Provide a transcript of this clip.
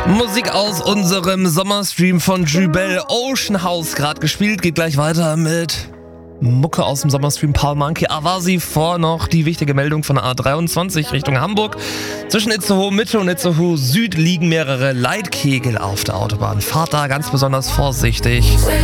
Musik aus unserem Sommerstream von Jubel, Ocean House gerade gespielt. Geht gleich weiter mit Mucke aus dem Sommerstream Paul Monkey. Avasi vor noch die wichtige Meldung von der A23 Richtung Hamburg. Zwischen Itzehoe Mitte und Itzehoe Süd liegen mehrere Leitkegel auf der Autobahn. Fahrt da ganz besonders vorsichtig.